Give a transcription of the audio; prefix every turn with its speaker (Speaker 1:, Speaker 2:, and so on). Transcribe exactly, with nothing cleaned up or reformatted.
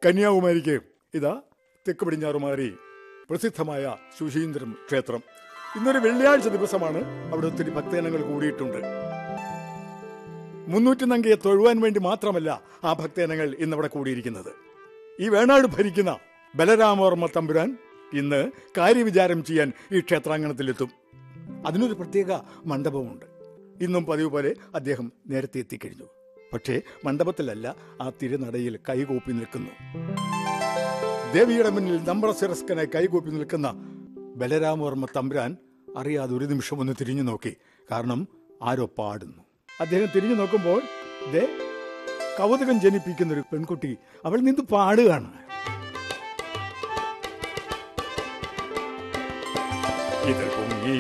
Speaker 1: കന്യാകുമാരിക്ക് ഇതാ തെക്ക് പടിഞ്ഞാറ് മാറി പ്രസിദ്ധമായ ശുചീന്ദ്രം ക്ഷേത്രം. ഇന്നൊരു വെള്ളിയാഴ്ച ദിവസമാണ്. അവിടെ ഒത്തിരി ഭക്തജനങ്ങൾ കൂടിയിട്ടുണ്ട്. മുന്നൂറ്റി നങ്കയെ തൊഴുവാൻ വേണ്ടി മാത്രമല്ല ആ ഭക്തജനങ്ങൾ ഇന്നവിടെ കൂടിയിരിക്കുന്നത്. ഈ വേണാട് ഭരിക്കുന്ന ബലരാമവർമ്മ തമ്പുരാൻ ഇന്ന് കാര്യവിചാരം ചെയ്യാൻ ഈ ക്ഷേത്രാങ്കണത്തിലെത്തും. അതിനൊരു പ്രത്യേക മണ്ഡപമുണ്ട്. ഇന്നും പതിവ് പോലെ അദ്ദേഹം നേരത്തെ എത്തിക്കഴിഞ്ഞു. പക്ഷേ മണ്ഡപത്തിലല്ല, ആ തിരുനടയിൽ കൈകൂപ്പി നിൽക്കുന്നു. ദേവിയുടെ മുന്നിൽ നമ്രശിരസ്കനായി കൈകൂപ്പി നിൽക്കുന്ന ബലരാമവർമ്മ തമ്പുരാൻ അറിയാതെ ഒരു നിമിഷം ഒന്ന് തിരിഞ്ഞു നോക്കി. കാരണം ആരോ പാടുന്നു. അദ്ദേഹം തിരിഞ്ഞു നോക്കുമ്പോൾ ദേ കൗതുകം ജനിപ്പിക്കുന്ന ഒരു പെൺകുട്ടി അവൾ നിന്ന് പാടുകയാണ്. ഇത് പൊങ്ങി